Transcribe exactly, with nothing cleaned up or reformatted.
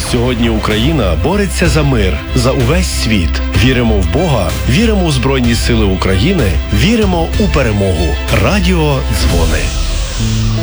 Сьогодні Україна бореться за мир, за увесь світ. Віримо в Бога, віримо у Збройні Сили України, віримо у перемогу. Радіо Дзвони.